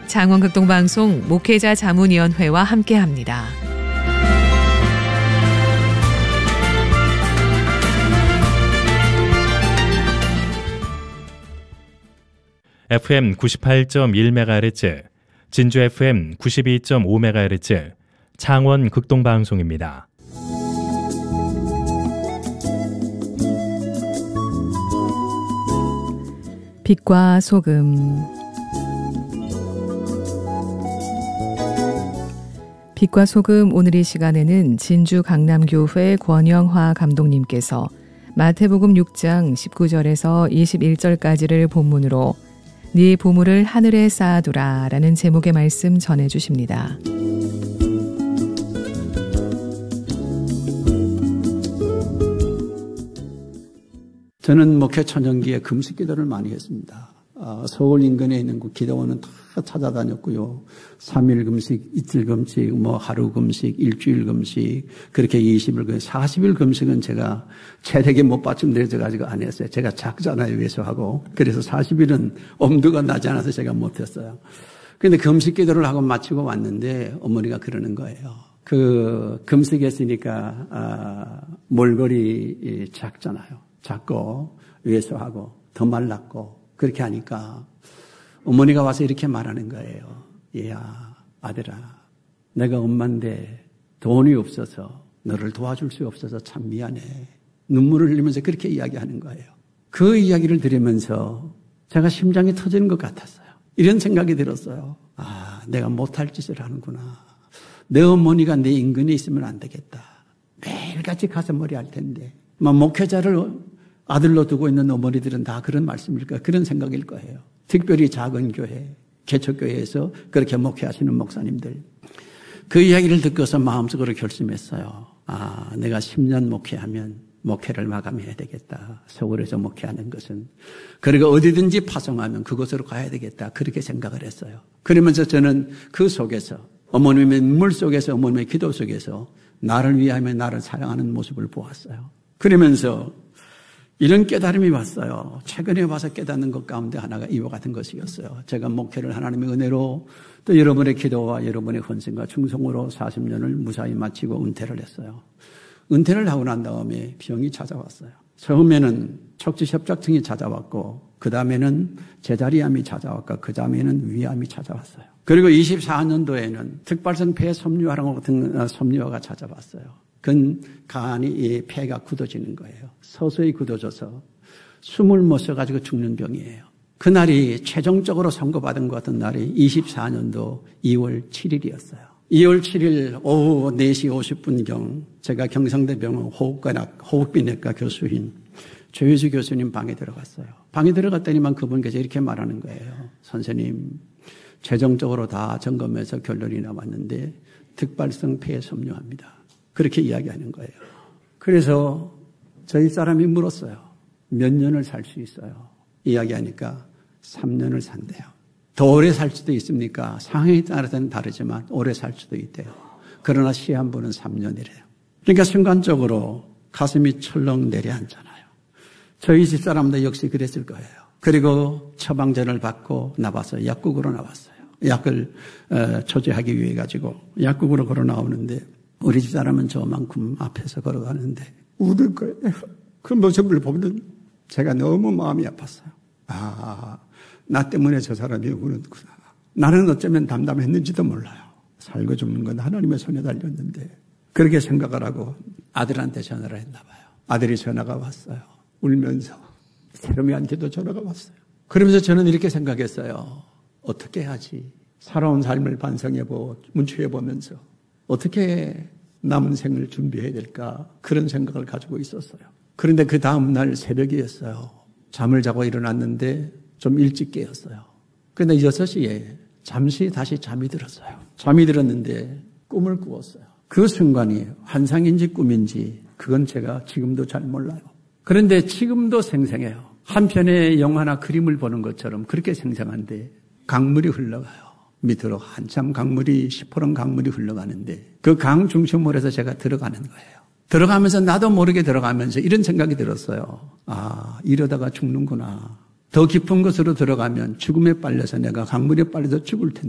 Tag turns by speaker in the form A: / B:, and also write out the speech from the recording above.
A: 창원극동방송 목회자 자문위원회와 함께합니다.
B: FM 98.1MHz, 진주 FM 92.5MHz, 창원 극동방송입니다.
A: 빛과 소금. 빛과 소금 오늘 이 시간에는 진주 강남교회 권영화 감독님께서 마태복음 6장 19절에서 21절까지를 본문으로 네 보물을 하늘에 쌓아두라 라는 제목의 말씀 전해주십니다.
C: 저는 목회 초년기에 금식 기도를 많이 했습니다. 서울 인근에 있는 기도원은 다 찾아다녔고요. 3일 금식, 이틀 금식, 하루 금식, 일주일 금식, 그렇게 20일 금식, 40일 금식은 제가 체력에 못 받침되어가지고 안 했어요. 제가 작잖아요, 왜소하고. 그래서 40일은 엄두가 나지 않아서 제가 못했어요. 그런데 금식 기도를 하고 마치고 왔는데 어머니가 그러는 거예요. 금식했으니까, 몰골이 작잖아요. 작고, 왜소하고, 더 말랐고, 그렇게 하니까 어머니가 와서 이렇게 말하는 거예요. 얘야, 아들아, 내가 엄마인데 돈이 없어서 너를 도와줄 수 없어서 참 미안해. 눈물을 흘리면서 그렇게 이야기하는 거예요. 그 이야기를 들으면서 제가 심장이 터지는 것 같았어요. 이런 생각이 들었어요. 내가 못할 짓을 하는구나. 내 어머니가 내 인근에 있으면 안 되겠다. 매일같이 가서 머리 할 텐데. 목회자를 아들로 두고 있는 어머니들은 다 그런 말씀일까? 그런 생각일 거예요. 특별히 작은 교회, 개척교회에서 그렇게 목회하시는 목사님들. 그 이야기를 듣고서 마음속으로 결심했어요. 내가 10년 목회하면 목회를 마감해야 되겠다. 서울에서 목회하는 것은. 그리고 어디든지 파송하면 그곳으로 가야 되겠다. 그렇게 생각을 했어요. 그러면서 저는 그 속에서 어머님의 눈물 속에서 어머님의 기도 속에서 나를 위하여 나를 사랑하는 모습을 보았어요. 그러면서 이런 깨달음이 왔어요. 최근에 와서 깨닫는 것 가운데 하나가 이와 같은 것이었어요. 제가 목회를 하나님의 은혜로 또 여러분의 기도와 여러분의 헌신과 충성으로 40년을 무사히 마치고 은퇴를 했어요. 은퇴를 하고 난 다음에 병이 찾아왔어요. 처음에는 척추협착증이 찾아왔고 그 다음에는 제자리암이 찾아왔고 그 다음에는 위암이 찾아왔어요. 그리고 24년도에는 특발성 폐섬유화랑 같은 섬유화가 찾아왔어요. 그건 간이 폐가 굳어지는 거예요. 서서히 굳어져서 숨을 못 쉬어가지고 죽는 병이에요. 그날이 최종적으로 선고받은 것 같은 날이 24년도 2월 7일이었어요. 2월 7일 오후 4시 50분경 제가 경상대병원 호흡비내과 교수인 조효수 교수님 방에 들어갔어요. 방에 들어갔더니만 그분께서 이렇게 말하는 거예요. 선생님, 최종적으로 다 점검해서 결론이 나왔는데 특발성 폐섬유화입니다. 그렇게 이야기하는 거예요. 그래서 저희 사람이 물었어요. 몇 년을 살 수 있어요? 이야기하니까 3년을 산대요. 더 오래 살 수도 있습니까? 상황에 따라서는 다르지만 오래 살 수도 있대요. 그러나 시한부는 3년이래요. 그러니까 순간적으로 가슴이 철렁 내려앉잖아요. 저희 집사람도 역시 그랬을 거예요. 그리고 처방전을 받고 나와서 약국으로 나왔어요. 약을 초제하기 위해 가지고 약국으로 걸어 나오는데 우리 집사람은 저만큼 앞에서 걸어가는데 우는 거예요. 그 모습을 보면 제가 너무 마음이 아팠어요. 나 때문에 저 사람이 우는구나. 나는 어쩌면 담담했는지도 몰라요. 살고 죽는 건 하나님의 손에 달렸는데 그렇게 생각을 하고 아들한테 전화를 했나 봐요. 아들이 전화가 왔어요. 울면서 세롬이한테도 전화가 왔어요. 그러면서 저는 이렇게 생각했어요. 어떻게 하지? 살아온 삶을 반성해보고 문추해보면서 어떻게 남은 생을 준비해야 될까? 그런 생각을 가지고 있었어요. 그런데 그 다음 날 새벽이었어요. 잠을 자고 일어났는데 좀 일찍 깨었어요. 그런데 6시에 잠시 다시 잠이 들었어요. 잠이 들었는데 꿈을 꾸었어요. 그 순간이 환상인지 꿈인지 그건 제가 지금도 잘 몰라요. 그런데 지금도 생생해요. 한편의 영화나 그림을 보는 것처럼 그렇게 생생한데 강물이 흘러가요. 밑으로 한참 강물이 시퍼런 강물이 흘러가는데 그 강 중심물에서 제가 들어가는 거예요. 들어가면서 나도 모르게 들어가면서 이런 생각이 들었어요. 이러다가 죽는구나. 더 깊은 곳으로 들어가면 죽음에 빨려서 내가 강물에 빨려서 죽을 텐데